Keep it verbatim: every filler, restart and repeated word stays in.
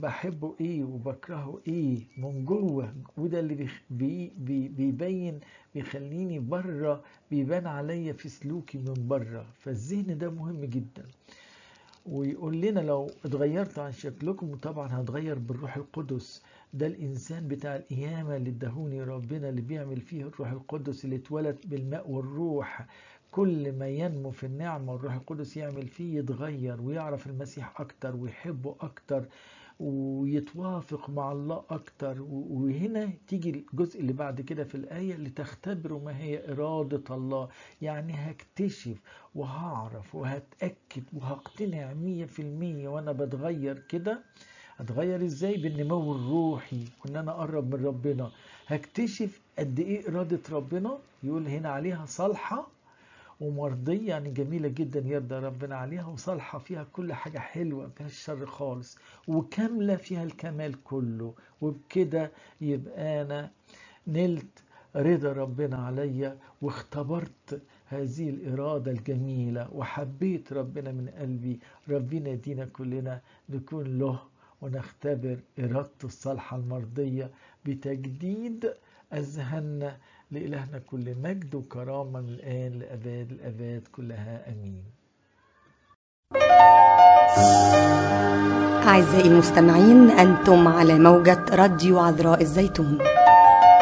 بحبه ايه وبكرهه ايه من جوه، وده اللي بيخ- بي بي بيبين بيخليني بره، بيبان عليا في سلوكي من بره. فالذهن ده مهم جدا. ويقول لنا لو اتغيرتوا عن شكلكم طبعا هتغير بالروح القدس. ده الإنسان بتاع القيامة اللي ادهوني ربنا، اللي بيعمل فيه الروح القدس، اللي اتولد بالماء والروح. كل ما ينمو في النعمة والروح القدس يعمل فيه يتغير ويعرف المسيح أكتر ويحبه أكتر ويتوافق مع الله أكتر. وهنا تيجي الجزء اللي بعد كده في الآية، لتختبروا ما هي إرادة الله. يعني هكتشف وهعرف وهتأكد وهقتنع مية في المية وأنا بتغير كده. هتغير ازاي؟ بالنمو الروحي، وان انا اقرب من ربنا. هكتشف قد ايه إرادة ربنا، يقول هنا عليها صالحة ومرضية، يعني جميلة جدا يرضى ربنا عليها، وصالحة فيها كل حاجة حلوة، فيها الشر خالص، وكاملة فيها الكمال كله. وبكده يبقى أنا نلت رضا ربنا عليا، واختبرت هذه الإرادة الجميلة، وحبيت ربنا من قلبي. ربنا يدينا كلنا نكون له ونختبر إرادته الصالحة المرضية بتجديد أذهاننا. لإلهنا كل مجد وكرامة من الآن لأباد الأباد كلها، أمين. أعزائي المستمعين، أنتم على موجة راديو عذراء الزيتون.